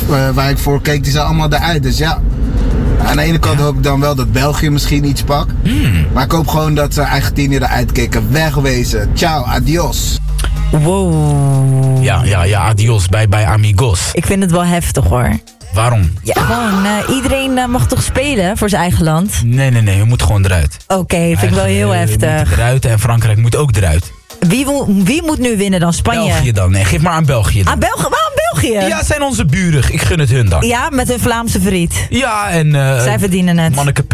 waar ik voor keek, die zijn allemaal eruit. Dus ja, aan de ene kant hoop ik dan wel dat België misschien iets pakt. Maar ik hoop gewoon dat Argentinië eruit kicken. Wegwezen. Ciao, adios. Wow. Ja, adios bij Amigos. Ik vind het wel heftig hoor. Waarom? Ja, gewoon iedereen mag toch spelen voor zijn eigen land? Nee, we moeten gewoon eruit. Oké, vind ik wel heel We heftig. moeten eruit en Frankrijk moet ook eruit. Wie moet nu winnen dan? Spanje? België dan. Nee, geef maar aan België dan. Aan België? Waarom België? Ja, het zijn onze buren. Ik gun het hun dan. Ja, met hun Vlaamse vriend. Ja, en... Zij verdienen het. Manneke P.